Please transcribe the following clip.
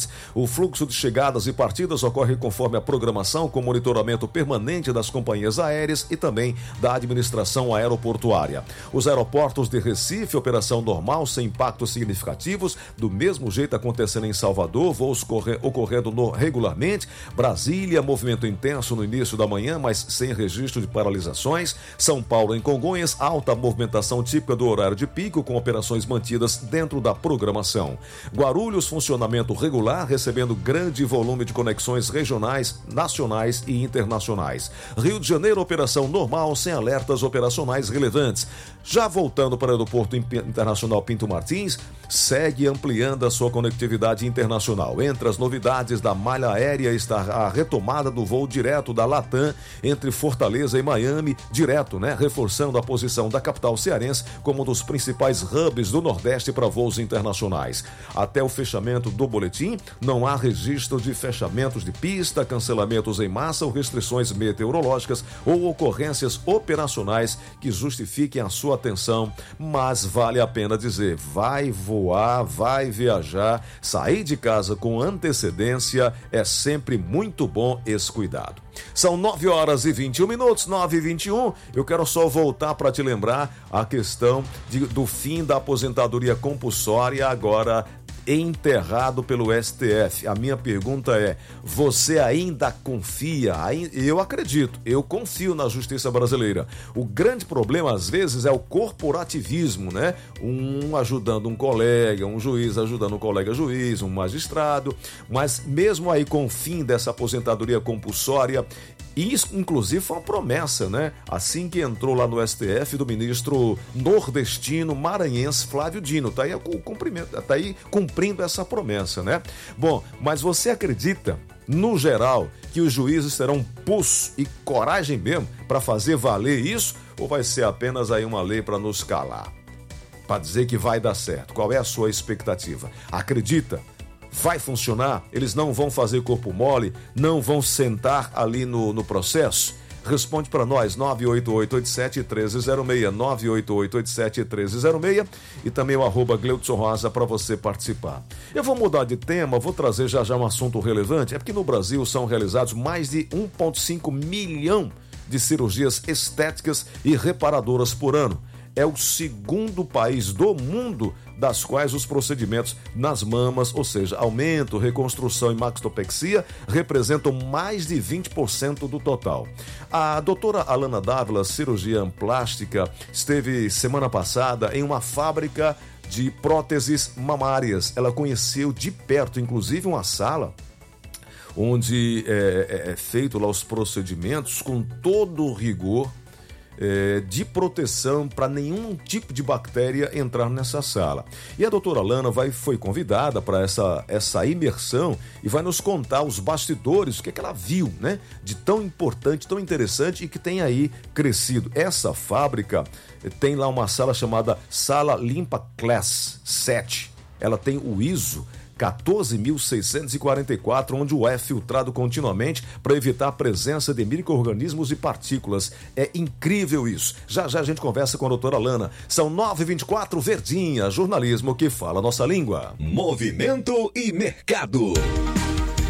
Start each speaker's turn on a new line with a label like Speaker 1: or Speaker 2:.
Speaker 1: relevantes. O fluxo de chegadas e partidas ocorre conforme a programação, com monitoramento permanente das companhias aéreas e também da administração aeroportuária. Os aeroportos de Recife, operação normal, sem impactos significativos. Do mesmo jeito acontecendo em Salvador, voos ocorrendo regularmente. Brasília, movimento intenso no início da manhã, mas sem registro de paralisações. São Paulo, em Congonhas, alta movimentação típica do horário de pico, com operações mantidas dentro da programação. Guarulhos, funcionamento regular, recebendo grande volume de conexões regionais, nacionais e internacionais. Rio de Janeiro, operação normal, sem alertas operacionais relevantes. Já voltando para o Aeroporto Internacional Pinto Martins, segue ampliando a sua conectividade internacional. Entre as novidades da malha aérea está a retomada do voo direto da Latam entre Fortaleza e Miami, direto, reforçando a posição da capital cearense como um dos principais hubs do Nordeste para voos internacionais. Até o fechamento do boletim, não há registro de fechamentos de pista, cancelamentos em massa ou restrições meteorológicas ou ocorrências operacionais que justifiquem a sua atenção, mas vale a pena dizer, vai voar, vai viajar, sair de casa com antecedência é sempre muito bom esse cuidado. São 9h21, 9h21. Eu quero só voltar para te lembrar a questão do fim da aposentadoria compulsória agora enterrado pelo STF. A minha pergunta é: você ainda confia? Eu acredito, eu confio na justiça brasileira. O grande problema às vezes é o corporativismo, Um ajudando um colega, um juiz ajudando um colega juiz, um magistrado, mas mesmo aí com o fim dessa aposentadoria compulsória, isso inclusive foi uma promessa, Assim que entrou lá no STF do ministro nordestino maranhense Flávio Dino, tá aí cumprindo essa promessa, Bom, mas você acredita, no geral, que os juízes terão pulso e coragem mesmo para fazer valer isso, ou vai ser apenas aí uma lei para nos calar? Para dizer que vai dar certo. Qual é a sua expectativa? Acredita? Vai funcionar? Eles não vão fazer corpo mole? Não vão sentar ali no processo? Responde para nós, 98887-1306, 98887-1306 e também o @Gleudson Rosa para você participar. Eu vou mudar de tema, vou trazer já um assunto relevante. É porque no Brasil são realizados mais de 1,5 milhão de cirurgias estéticas e reparadoras por ano. É o segundo país do mundo das quais os procedimentos nas mamas, ou seja, aumento, reconstrução e mastopexia, representam mais de 20% do total. A doutora Alana Dávila, cirurgiã plástica, esteve semana passada em uma fábrica de próteses mamárias. Ela conheceu de perto, inclusive, uma sala onde é feito lá os procedimentos com todo o rigor de proteção para nenhum tipo de bactéria entrar nessa sala. E a doutora Alana foi convidada para essa imersão e vai nos contar os bastidores, o que ela viu, de tão importante, tão interessante e que tem aí crescido. Essa fábrica tem lá uma sala chamada Sala Limpa Class 7. Ela tem o ISO 14.644, onde o ar é filtrado continuamente para evitar a presença de micro-organismos e partículas. É incrível isso. Já a gente conversa com a doutora Alana. São 9h24, Verdinha, jornalismo que fala a nossa língua.
Speaker 2: Movimento e mercado.